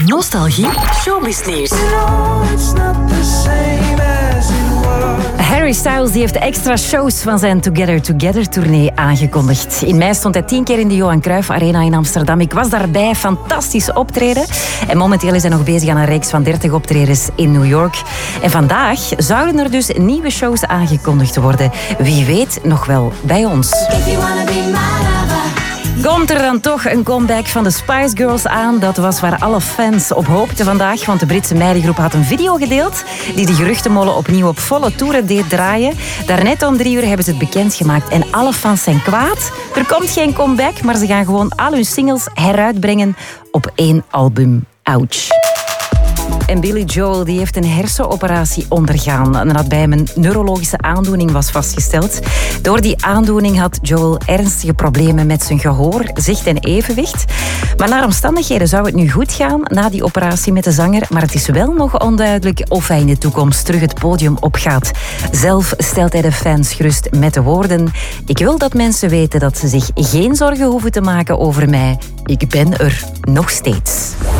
Nostalgie, showbiz nieuws. Harry Styles die heeft extra shows van zijn Together tournee aangekondigd. In mei stond hij 10 keer in de Johan Cruijff Arena in Amsterdam. Ik was daarbij, fantastisch optreden. En momenteel is hij nog bezig aan een reeks van 30 optredens in New York. En vandaag zouden er dus nieuwe shows aangekondigd worden. Wie weet nog wel bij ons. Komt er dan toch een comeback van de Spice Girls aan? Dat was waar alle fans op hoopten vandaag, want de Britse meidengroep had een video gedeeld die de geruchtenmolen opnieuw op volle toeren deed draaien. Daarnet om 3 uur hebben ze het bekendgemaakt en alle fans zijn kwaad. Er komt geen comeback, maar ze gaan gewoon al hun singles heruitbrengen op 1 album. Ouch. En Billy Joel die heeft een hersenoperatie ondergaan nadat bij hem een neurologische aandoening was vastgesteld. Door die aandoening had Joel ernstige problemen met zijn gehoor, zicht en evenwicht. Maar naar omstandigheden zou het nu goed gaan na die operatie met de zanger, maar het is wel nog onduidelijk of hij in de toekomst terug het podium opgaat. Zelf stelt hij de fans gerust met de woorden: ik wil dat mensen weten dat ze zich geen zorgen hoeven te maken over mij. Ik ben er nog steeds.